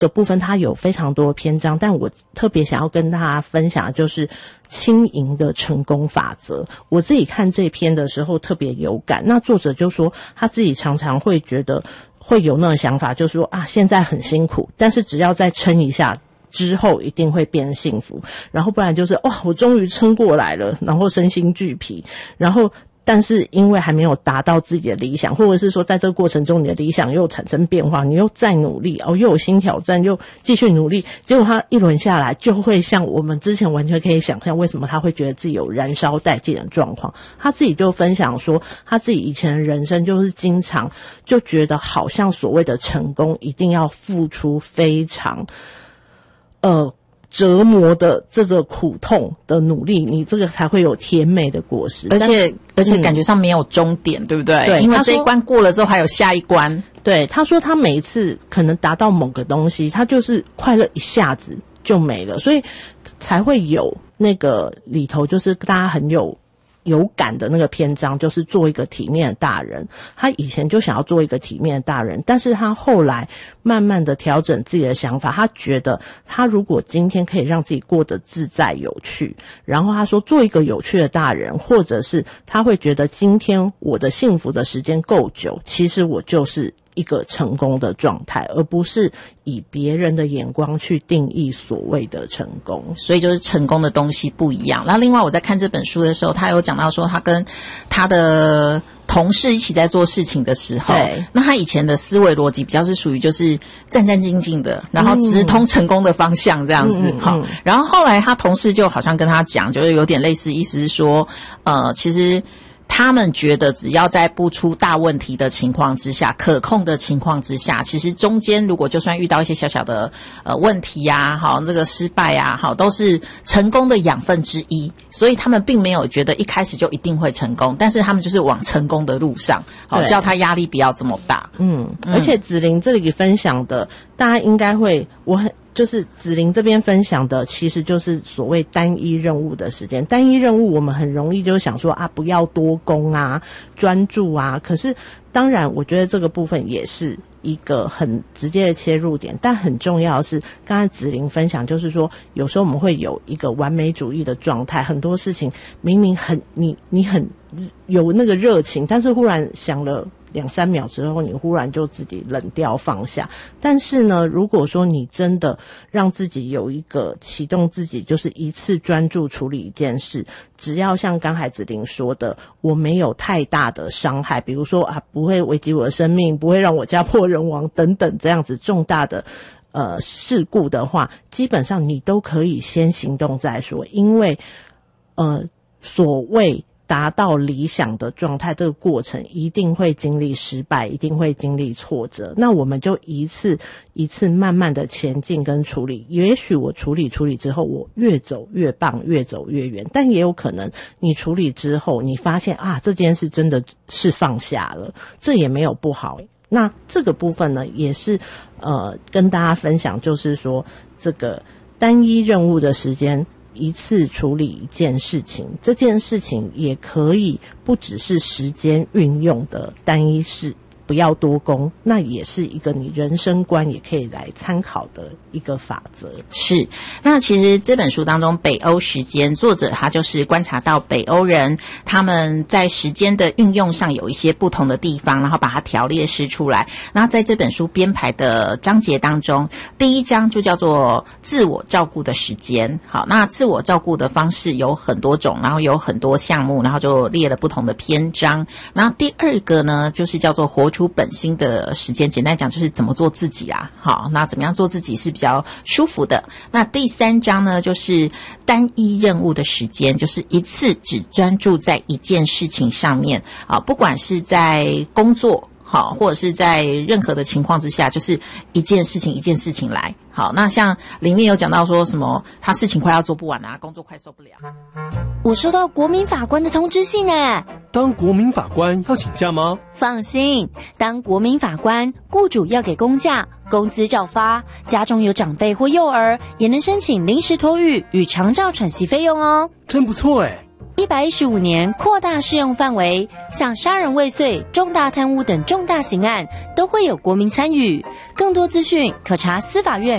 的部分它有非常多的篇章，但我特别想要跟大家分享的就是轻盈的成功法则。我自己看这篇的时候特别有感，那作者就说他自己常常会觉得会有那种想法，就是说啊，现在很辛苦，但是只要再撑一下之后一定会变幸福，然后不然就是哇，我终于撑过来了，然后身心俱疲，然后但是因为还没有达到自己的理想，或者是说在这个过程中你的理想又产生变化，你又再努力又有新挑战，又继续努力，结果他一轮下来就会像我们之前完全可以想象为什么他会觉得自己有燃烧殆尽的状况。他自己就分享说他自己以前的人生就是经常就觉得好像所谓的成功一定要付出非常折磨的这个苦痛的努力，你这个才会有甜美的果实， 而且感觉上没有终点，对不对？ 对， 因为这一关过了之后还有下一关。 对，他说他每一次可能达到某个东西，他就是快乐一下子就没了，所以才会有那个里头就是大家很有感的那个篇章，就是做一个体面的大人。他以前就想要做一个体面的大人，但是他后来慢慢的调整自己的想法，他觉得他如果今天可以让自己过得自在有趣，然后他说做一个有趣的大人，或者是他会觉得今天我的幸福的时间够久，其实我就是一个成功的状态，而不是以别人的眼光去定义所谓的成功。 所以就是成功的东西不一样。然后另外我在看这本书的时候，他有讲到说他跟他的同事一起在做事情的时候，那他以前的思维逻辑比较是属于就是战战兢兢的，然后直通成功的方向这样子。好，然后后来他同事就好像跟他讲，就是有点类似意思是说其实他们觉得只要在不出大问题的情况之下，可控的情况之下，其实中间如果就算遇到一些小小的问题啊，好，这个失败啊，好，都是成功的养分之一。所以他们并没有觉得一开始就一定会成功，但是他们就是往成功的路上，好，叫他压力不要这么大。 而且子玲这里分享的，大家应该会，就是子玲这边分享的其实就是所谓单一任务的时间。单一任务我们很容易就想说啊，不要多工啊，专注啊，可是当然我觉得这个部分也是一个很直接的切入点，但很重要的是刚才子玲分享，就是说有时候我们会有一个完美主义的状态，很多事情明明你很有那个热情，但是忽然想了2-3秒之后，你忽然就自己冷掉放下。但是呢，如果说你真的让自己有一个启动自己，就是一次专注处理一件事，只要像刚才子玲说的，我没有太大的伤害，比如说啊，不会危及我的生命，不会让我家破人亡等等这样子重大的事故的话，基本上你都可以先行动再说，因为所谓达到理想的状态，这个过程一定会经历失败，一定会经历挫折，那我们就一次一次慢慢的前进跟处理。也许我处理之后，我越走越棒，越走越远，但也有可能你处理之后，你发现啊，这件事真的是放下了，这也没有不好。那这个部分呢，也是跟大家分享，就是说这个单一任务的时间，一次处理一件事情，这件事情也可以不只是时间运用的单一事，不要多工，那也是一个你人生观也可以来参考的一个法则。 是，那其实这本书当中北欧时间，作者他就是观察到北欧人他们在时间的运用上有一些不同的地方，然后把它条列示出来。那在这本书编排的章节当中，第一章就叫做自我照顾的时间。好，那自我照顾的方式有很多种，然后有很多项目，然后就列了不同的篇章。然后第二个呢，就是叫做活出本心的时间，简单讲就是怎么做自己啊。好，那怎么样做自己是比较舒服的。那第三章呢，就是单一任务的时间，就是一次只专注在一件事情上面啊，不管是在工作好，或者是在任何的情况之下，就是一件事情一件事情来。好，那像里面有讲到说什么他事情快要做不完啊，工作快受不了。 我收到国民法官的通知信耶。 当国民法官要请假吗？ 放心，当国民法官，雇主要给公假，工资照发，家中有长辈或幼儿也能申请临时托育与长照喘息费用哦。 真不错耶。 115年扩大适用范围，像杀人未遂、重大贪污等重大刑案都会有国民参与。更多资讯可查司法院